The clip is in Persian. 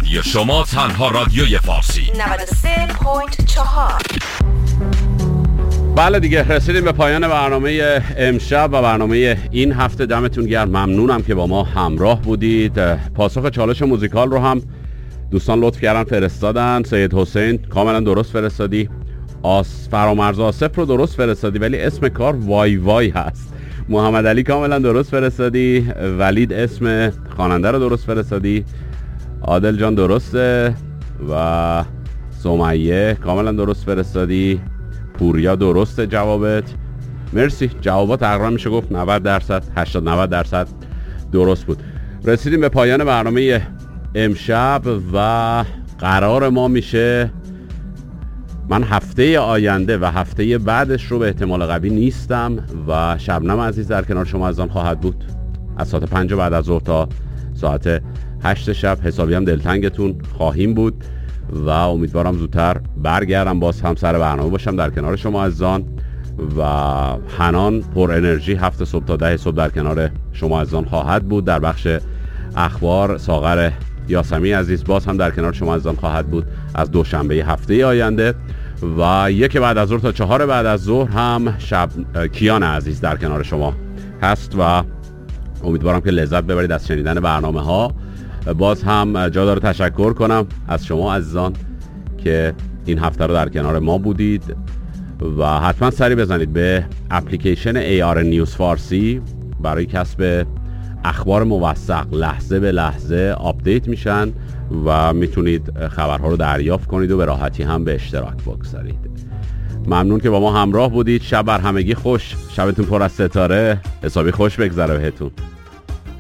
رادیو شما، تنها رادیوی فارسی 93.4. بله دیگه رسیدیم به پایان برنامه امشب و برنامه این هفته. دمتون گرم، ممنونم که با ما همراه بودید. پاسخ چالش موزیکال رو هم دوستان لطف کردن فرستادن. سید حسین کاملا درست فرستادی، فرامرز آصف رو درست فرستادی ولی اسم کار وای وای هست. محمد علی کاملا درست فرستادی. ولید اسم خواننده رو درست فرستادی. عادل جان درسته و سمیه کاملا درست فرستادی. پوریا درسته جوابت. مرسی، جوابات تقریبا میشه گفت 90% 80-90% درست بود. رسیدیم به پایان برنامه امشب و قرار ما میشه، من هفته آینده و هفته بعدش رو به احتمال قوی نیستم و شبنم عزیز در کنار شما عزیزان خواهد بود از ساعت 5 بعد از ظهر تا ساعت 8 شب. حسابی هم دلتنگتون خواهیم بود و امیدوارم زودتر برگردم باز هم سر برنامه باشم در کنار شما عزیزان. و حنان پر انرژی 7 صبح تا 10 صبح در کنار شما عزیزان خواهد بود. در بخش اخبار ساغر یاسمی عزیز باز هم در کنار شما عزیزان خواهد بود از دوشنبه هفته آینده. و 1 بعد از ظهر تا 4 بعد از ظهر هم شب کیان عزیز در کنار شما هست و امیدوارم که لذت ببرید از شنیدن برنامه ها. باز هم جا داره تشکر کنم از شما عزیزان که این هفته رو در کنار ما بودید و حتما سری بزنید به اپلیکیشن AR نیوز فارسی برای کسب اخبار موثق. لحظه به لحظه آپدیت میشن و میتونید خبرها رو دریافت کنید و به راحتی هم به اشتراک بگذارید. ممنون که با ما همراه بودید. شب بر همگی خوش، شبتون پر از ستاره، حسابی خوش بگذره بهتون.